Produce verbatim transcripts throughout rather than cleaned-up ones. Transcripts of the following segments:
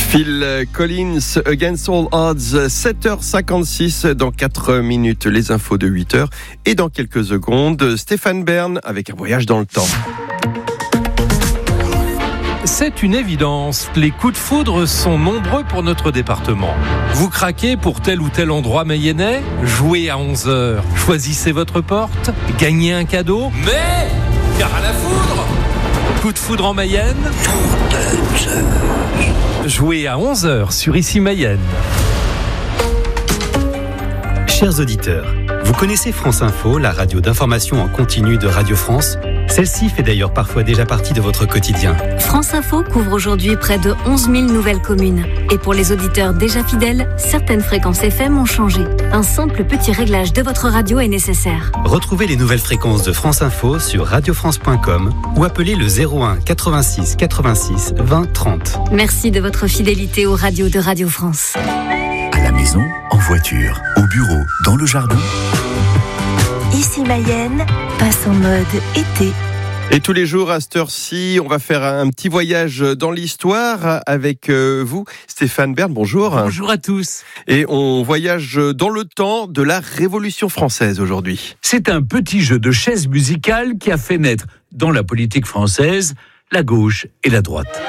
Phil Collins, Against All Odds, sept heures cinquante-six, dans quatre minutes, les infos de huit heures. Et dans quelques secondes, Stéphane Bern avec un voyage dans le temps. C'est une évidence, les coups de foudre sont nombreux pour notre département. Vous craquez pour tel ou tel endroit mayennais? Jouez à onze heures, choisissez votre porte, gagnez un cadeau, mais car à la foudre. Coup de foudre en Mayenne? Jouez à onze heures sur Ici Mayenne. Chers auditeurs, vous connaissez France Info, la radio d'information en continu de Radio France? Celle-ci fait d'ailleurs parfois déjà partie de votre quotidien. France Info couvre aujourd'hui près de onze mille nouvelles communes. Et pour les auditeurs déjà fidèles, certaines fréquences F M ont changé. Un simple petit réglage de votre radio est nécessaire. Retrouvez les nouvelles fréquences de France Info sur radio france point com ou appelez le zéro un quatre-vingt-six quatre-vingt-six vingt trente. Merci de votre fidélité aux radios de Radio France. À la maison, en voiture, au bureau, dans le jardin. Ici Mayenne passe en mode été. Et tous les jours à cette heure-ci, on va faire un petit voyage dans l'histoire avec vous, Stéphane Bern. Bonjour. Bonjour à tous. Et on voyage dans le temps de la Révolution française aujourd'hui. C'est un petit jeu de chaises musicales qui a fait naître dans la politique française la gauche et la droite.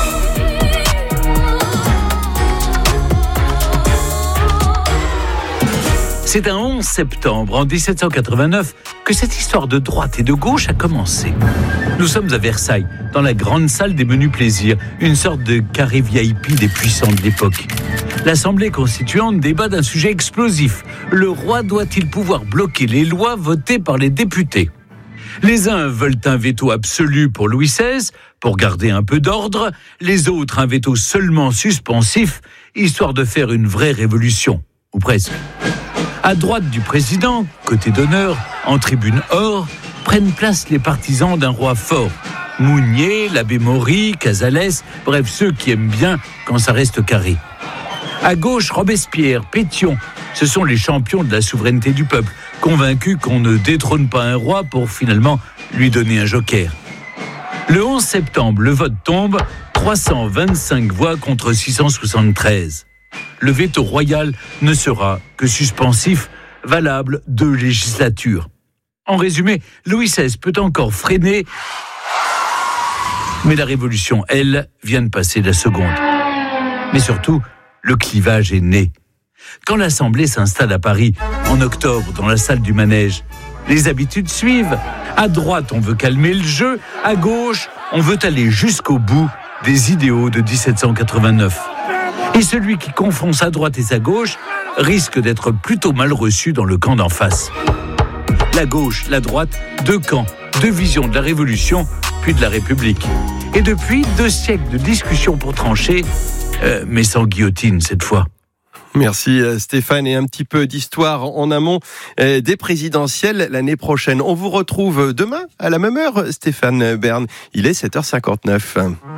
C'est un onze septembre en dix-sept cent quatre-vingt-neuf que cette histoire de droite et de gauche a commencé. Nous sommes à Versailles, dans la grande salle des menus plaisirs, une sorte de carré V I P des puissants de l'époque. L'Assemblée constituante débat d'un sujet explosif. Le roi doit-il pouvoir bloquer les lois votées par les députés ? Les uns veulent un veto absolu pour Louis seize, pour garder un peu d'ordre, les autres un veto seulement suspensif, histoire de faire une vraie révolution, ou presque. À droite du président, côté d'honneur, en tribune or, prennent place les partisans d'un roi fort. Mounier, l'abbé Maury, Casalès, bref, ceux qui aiment bien quand ça reste carré. À gauche, Robespierre, Pétion, ce sont les champions de la souveraineté du peuple, convaincus qu'on ne détrône pas un roi pour finalement lui donner un joker. Le onze septembre, le vote tombe, trois cent vingt-cinq voix contre six cent soixante-treize. Le veto royal ne sera que suspensif, valable deux législatures. En résumé, Louis seize peut encore freiner, mais la Révolution, elle, vient de passer la seconde. Mais surtout, le clivage est né. Quand l'Assemblée s'installe à Paris, en octobre, dans la salle du Manège, les habitudes suivent. À droite, on veut calmer le jeu. À gauche, on veut aller jusqu'au bout des idéaux de dix-sept cent quatre-vingt-neuf. Et celui qui confond sa droite et sa gauche risque d'être plutôt mal reçu dans le camp d'en face. La gauche, la droite, deux camps, deux visions de la Révolution, puis de la République. Et depuis, deux siècles de discussions pour trancher, euh, mais sans guillotine cette fois. Merci Stéphane, et un petit peu d'histoire en amont des présidentielles l'année prochaine. On vous retrouve demain à la même heure, Stéphane Bern. Il est sept heures cinquante-neuf.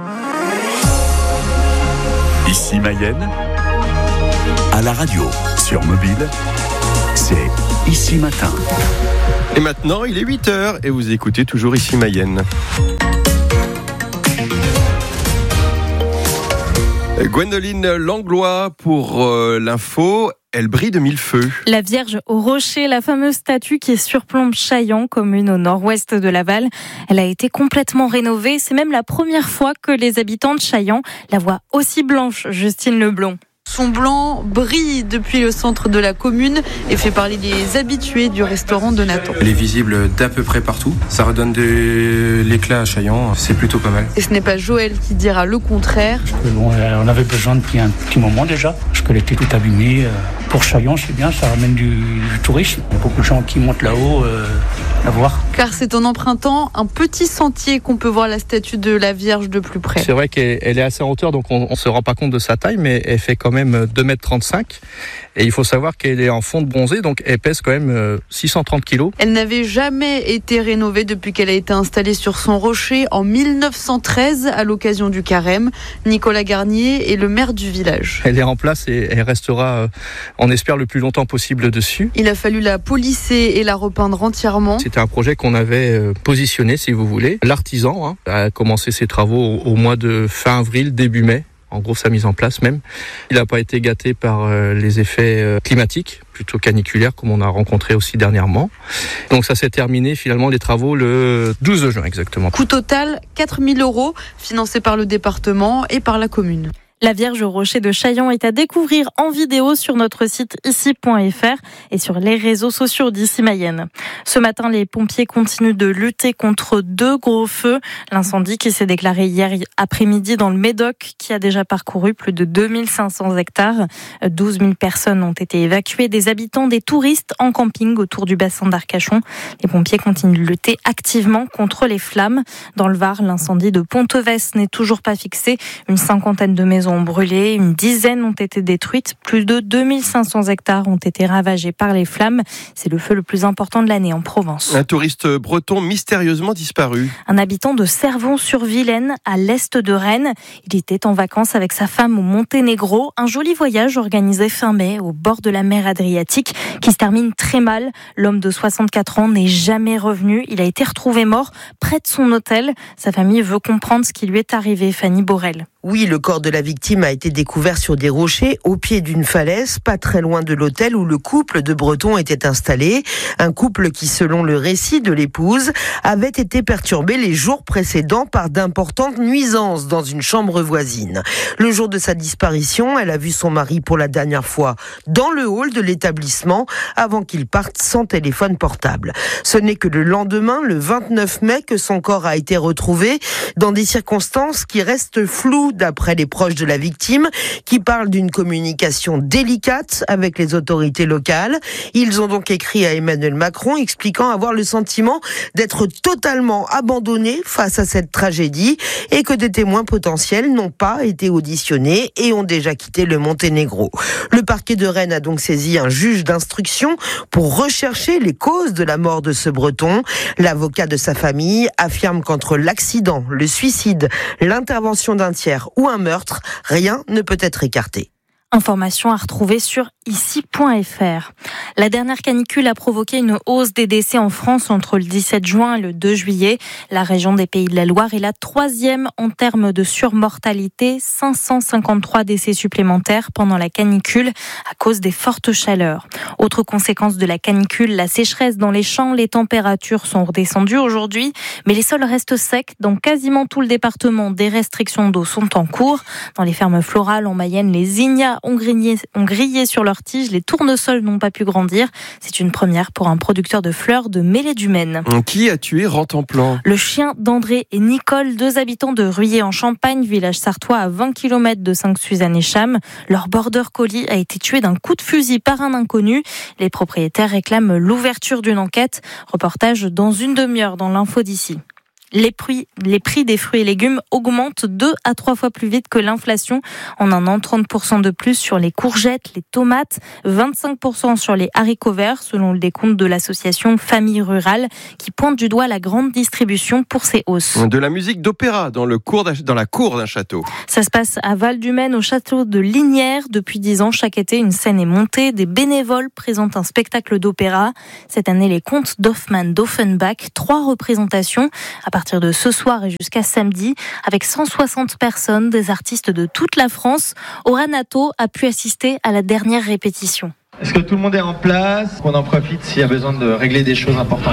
Ici Mayenne, à la radio, sur mobile, c'est Ici Matin. Et maintenant, il est huit heures et vous écoutez toujours Ici Mayenne. Gwendoline Langlois pour euh, l'info. Elle brille de mille feux. La Vierge au Rocher, la fameuse statue qui surplombe Chaillan, commune au nord-ouest de Laval. Elle a été complètement rénovée. C'est même la première fois que les habitants de Chaillan la voient aussi blanche, Justine Leblond. Son blanc brille depuis le centre de la commune et fait parler des habitués du restaurant de Nathan. Elle est visible d'à peu près partout. Ça redonne de l'éclat à Chaillan. C'est plutôt pas mal. Et ce n'est pas Joël qui dira le contraire. Bon, on avait besoin depuis un petit moment déjà, parce qu'elle était toute abîmée. Pour Chaillan, c'est bien, ça ramène du, du tourisme. Il y a beaucoup de gens qui montent là-haut euh, à voir. Car c'est en empruntant un petit sentier qu'on peut voir la statue de la Vierge de plus près. C'est vrai qu'elle est assez en hauteur, donc on ne se rend pas compte de sa taille, mais elle fait quand même deux mètres trente-cinq. Et il faut savoir qu'elle est en fonte bronzée, donc elle pèse quand même six cent trente kilos. Elle n'avait jamais été rénovée depuis qu'elle a été installée sur son rocher en mille neuf cent treize à l'occasion du carême. Nicolas Garnier est le maire du village. Elle est en place et elle restera, on espère, le plus longtemps possible dessus. Il a fallu la polisser et la repeindre entièrement. C'était un projet qu'on avait positionné, si vous voulez. L'artisan hein, a commencé ses travaux au mois de fin avril, début mai. en gros sa mise en place même. Il n'a pas été gâté par euh, les effets euh, climatiques, plutôt caniculaires comme on a rencontré aussi dernièrement. Donc ça s'est terminé finalement les travaux le douze juin exactement. Coût total quatre mille euros, financé par le département et par la commune. La Vierge au rocher de Chaillon est à découvrir en vidéo sur notre site ici point f r et sur les réseaux sociaux d'Ici Mayenne. Ce matin, les pompiers continuent de lutter contre deux gros feux. L'incendie qui s'est déclaré hier après-midi dans le Médoc, qui a déjà parcouru plus de deux mille cinq cents hectares. douze mille personnes ont été évacuées, des habitants, des touristes en camping autour du bassin d'Arcachon. Les pompiers continuent de lutter activement contre les flammes. Dans le Var, l'incendie de Ponteves n'est toujours pas fixé. Une cinquantaine de maisons ont brûlé, une dizaine ont été détruites, plus de deux mille cinq cents hectares ont été ravagés par les flammes. C'est le feu le plus important de l'année en Provence. Un touriste breton mystérieusement disparu. Un habitant de Cervon-sur-Vilaine, à l'est de Rennes. Il était en vacances avec sa femme au Monténégro. Un joli voyage organisé fin mai au bord de la mer Adriatique qui se termine très mal. L'homme de soixante-quatre ans n'est jamais revenu. Il a été retrouvé mort près de son hôtel. Sa famille veut comprendre ce qui lui est arrivé. Fanny Borel. Oui, le corps de la victime a été découvert sur des rochers au pied d'une falaise, pas très loin de l'hôtel où le couple de Bretons était installé. Un couple qui, selon le récit de l'épouse, avait été perturbé les jours précédents par d'importantes nuisances dans une chambre voisine. Le jour de sa disparition, elle a vu son mari pour la dernière fois dans le hall de l'établissement avant qu'il parte sans téléphone portable. Ce n'est que le lendemain, le vingt-neuf mai, que son corps a été retrouvé dans des circonstances qui restent floues d'après les proches de la victime, qui parlent d'une communication délicate avec les autorités locales. Ils ont donc écrit à Emmanuel Macron expliquant avoir le sentiment d'être totalement abandonnés face à cette tragédie et que des témoins potentiels n'ont pas été auditionnés et ont déjà quitté le Monténégro. Le parquet de Rennes a donc saisi un juge d'instruction pour rechercher les causes de la mort de ce Breton. L'avocat de sa famille affirme qu'entre l'accident, le suicide, l'intervention d'un tiers ou un meurtre, rien ne peut être écarté. Information à retrouver sur ici point f r. La dernière canicule a provoqué une hausse des décès en France entre le dix-sept juin et le deux juillet. La région des Pays de la Loire est la troisième en termes de surmortalité. cinq cent cinquante-trois décès supplémentaires pendant la canicule à cause des fortes chaleurs. Autre conséquence de la canicule, la sécheresse dans les champs. Les températures sont redescendues aujourd'hui, mais les sols restent secs. Dans quasiment tout le département, des restrictions d'eau sont en cours. Dans les fermes florales en Mayenne, les ignas ont grillé, ont grillé sur leurs tiges. Les tournesols n'ont pas pu grandir. C'est une première pour un producteur de fleurs de Mêlée-du-Maine. Qui a tué Rantanplan ? Le chien d'André et Nicole, deux habitants de Ruillé-en-Champagne, village sartois à vingt kilomètres de Sainte-Suzanne-et-Cham. Leur border collie a été tué d'un coup de fusil par un inconnu. Les propriétaires réclament l'ouverture d'une enquête. Reportage dans une demi-heure dans l'info d'ici. Les prix, les prix des fruits et légumes augmentent deux à trois fois plus vite que l'inflation. En un an, trente pour cent de plus sur les courgettes, les tomates, vingt-cinq pour cent sur les haricots verts, selon le décompte de l'association Famille Rurale, qui pointe du doigt la grande distribution pour ces hausses. De la musique d'opéra dans, le cours dans la cour d'un château. Ça se passe à Val-du-Maine, au château de Lignières. Depuis dix ans, chaque été, une scène est montée. Des bénévoles présentent un spectacle d'opéra. Cette année, les contes d'Hoffmann d'Offenbach. Trois représentations à partir de ce soir et jusqu'à samedi, avec cent soixante personnes, des artistes de toute la France. Oranato a pu assister à la dernière répétition. Est-ce que tout le monde est en place ? Qu'on en profite s'il y a besoin de régler des choses importantes.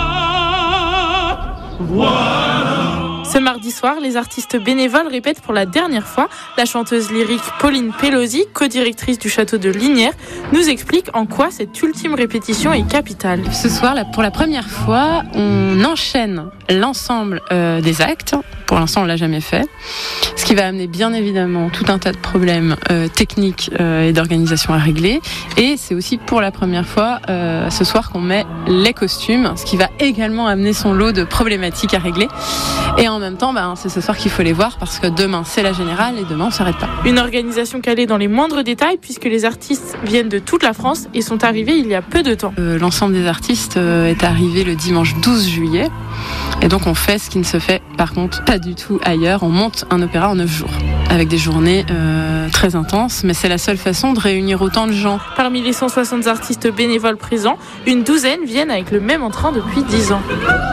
Ce mardi soir, les artistes bénévoles répètent pour la dernière fois. La chanteuse lyrique Pauline Pelosi, co-directrice du château de Lignières, nous explique en quoi cette ultime répétition est capitale. Ce soir, pour la première fois, on enchaîne l'ensemble euh, des actes. Pour l'instant, on l'a jamais fait. Ce qui va amener bien évidemment tout un tas de problèmes euh, techniques euh, et d'organisation à régler. Et c'est aussi pour la première fois euh, ce soir qu'on met les costumes, ce qui va également amener son lot de problématiques à régler. Et en même temps, ben, c'est ce soir qu'il faut les voir parce que demain c'est la générale et demain on s'arrête pas. Une organisation calée dans les moindres détails puisque les artistes viennent de toute la France et sont arrivés il y a peu de temps. Euh, l'ensemble des artistes euh, est arrivé le dimanche douze juillet et donc on fait ce qui ne se fait par contre pas du tout ailleurs. On monte un opéra en neuf jours avec des journées euh, très intenses, mais c'est la seule façon de réunir autant de gens. Parmi les cent soixante artistes bénévoles présents, une douzaine viennent avec le même entrain depuis dix ans.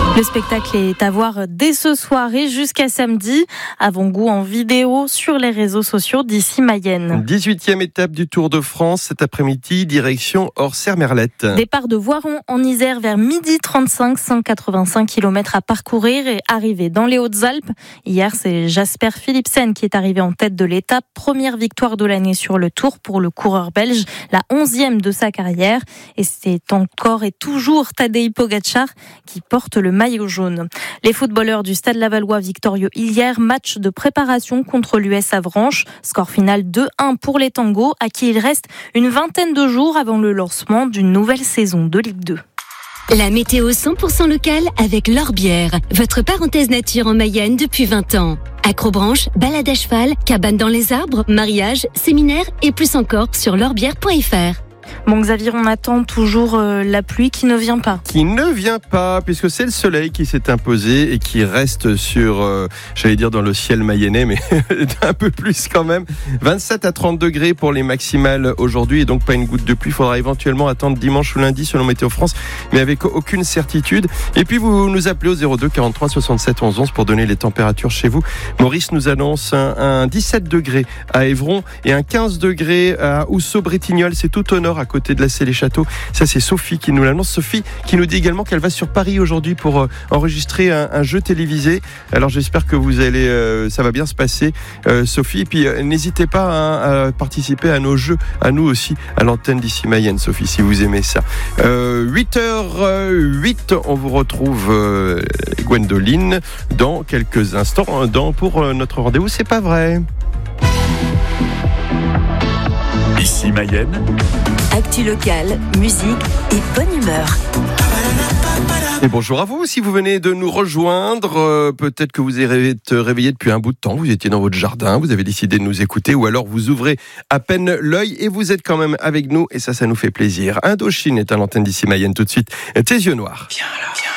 Le spectacle est à voir dès ce soir et jusqu'à samedi. Avant-goût en vidéo sur les réseaux sociaux d'Ici Mayenne. dix-huitième étape du Tour de France cet après-midi, direction Orser-Merlette. Départ de Voiron en Isère vers midi trente-cinq, cent quatre-vingt-cinq kilomètres à parcourir et arrivé dans les Hautes-Alpes. Hier, c'est Jasper Philipsen qui est arrivé en tête de l'étape. Première victoire de l'année sur le Tour pour le coureur belge, la onzième de sa carrière. Et c'est encore et toujours Tadej Pogačar qui porte le maillot jaune. Les footballeurs du Stade Lavallois victorieux hier, match de préparation contre l'U S Avranches. Score final deux un pour les Tangos, à qui il reste une vingtaine de jours avant le lancement d'une nouvelle saison de Ligue deux. La météo cent pour cent locale avec L'Orbière, votre parenthèse nature en Mayenne depuis vingt ans. Acrobranche, balade à cheval, cabane dans les arbres, mariage, séminaire et plus encore sur l'orbière point f r. Bon Xavier, on attend toujours euh, la pluie qui ne vient pas. Qui ne vient pas, puisque c'est le soleil qui s'est imposé et qui reste sur, euh, j'allais dire dans le ciel mayennais, mais un peu plus quand même. vingt-sept à trente degrés pour les maximales aujourd'hui et donc pas une goutte de pluie. Il faudra éventuellement attendre dimanche ou lundi selon Météo France, mais avec aucune certitude. Et puis vous nous appelez au zéro deux quarante-trois soixante-sept onze onze pour donner les températures chez vous. Maurice nous annonce un, un dix-sept degrés à Évron et un quinze degrés à Housseau-Bretignolles. C'est tout au nord à côté de la Célé-Château. Ça, c'est Sophie qui nous l'annonce. Sophie qui nous dit également qu'elle va sur Paris aujourd'hui pour euh, enregistrer un, un jeu télévisé. Alors, j'espère que vous allez, euh, ça va bien se passer, euh, Sophie. Et puis, euh, n'hésitez pas hein, à participer à nos jeux, à nous aussi, à l'antenne d'Ici Mayenne, Sophie, si vous aimez ça. Euh, huit heures huit, on vous retrouve, euh, Gwendoline, dans quelques instants, dans, pour euh, notre rendez-vous. C'est pas vrai. Ici Mayenne. Actu locale, musique et bonne humeur. Et bonjour à vous, si vous venez de nous rejoindre, euh, peut-être que vous êtes réveillé depuis un bout de temps, vous étiez dans votre jardin, vous avez décidé de nous écouter, ou alors vous ouvrez à peine l'œil et vous êtes quand même avec nous, et ça, ça nous fait plaisir. Indochine est à l'antenne d'Ici Mayenne tout de suite, tes yeux noirs. Viens là, viens.